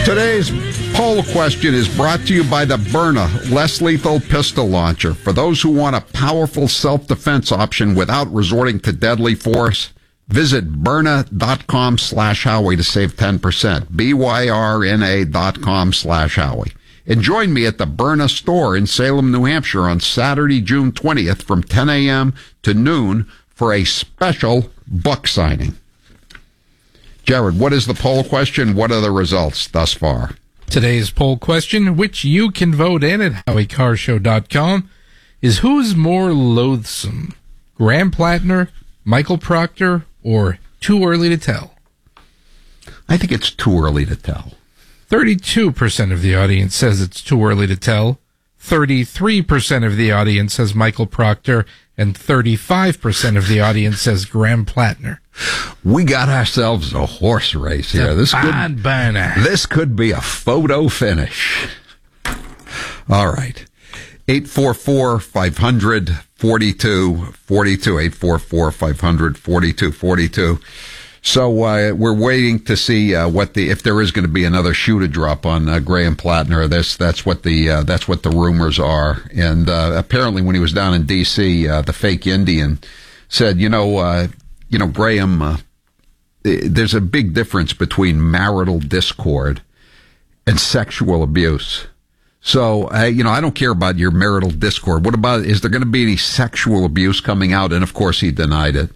Today's poll question is brought to you by the Byrna less lethal pistol launcher. For those who want a powerful self-defense option without resorting to deadly force, visit Byrna.com/Howie to save 10%. BYRNA.com/Howie. And join me at the Byrna store in Salem, New Hampshire on Saturday, June 20th from 10 a.m. to noon for a special book signing. Jared, what is the poll question? What are the results thus far? Today's poll question, which you can vote in at HowieCarShow.com, is who's more loathsome, Graham Plattner, Michael Proctor, or too early to tell? I think it's too early to tell. 32% of the audience says it's too early to tell. 33% of the audience says Michael Proctor, and 35% of the audience says Graham Plattner. We got ourselves a horse race here. This could be a photo finish. All right. 844-500-4242. 844-500-4242. So we're waiting to see if there is going to be another shoe to drop on Graham Plattner. That's what the rumors are. And apparently, when he was down in D.C., the fake Indian said, Graham, there's a big difference between marital discord and sexual abuse. So, I don't care about your marital discord. What about, is there going to be any sexual abuse coming out? And of course, he denied it.